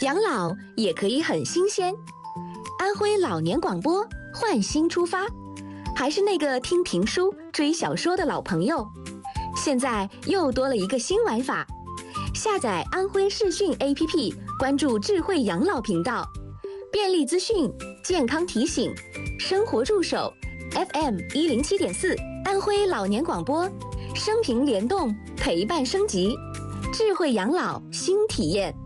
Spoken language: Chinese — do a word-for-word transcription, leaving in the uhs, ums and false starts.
养老也可以很新鲜。安徽老年广播换新出发，还是那个听评书、追小说的老朋友，现在又多了一个新玩法。下载安徽视讯 A P P， 关注智慧养老频道，便利资讯、健康提醒、生活助手 F M 一零七点四，安徽老年广播，生平联动，陪伴升级，智慧养老新体验。